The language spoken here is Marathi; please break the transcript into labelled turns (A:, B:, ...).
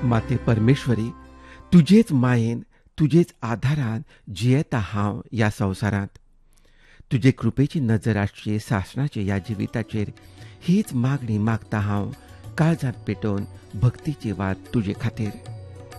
A: माते परमेश्वरी, तुजेच मायेन, तुजेच आधारान जियेता हांव ह्या संवसारांत. तुजे कृपेची नजर आसची सासणाचे ह्या जिविताचेर. हीच मागणी मागता हांव काळजांत पेटोवन भक्तीची वात तुजे खातीर.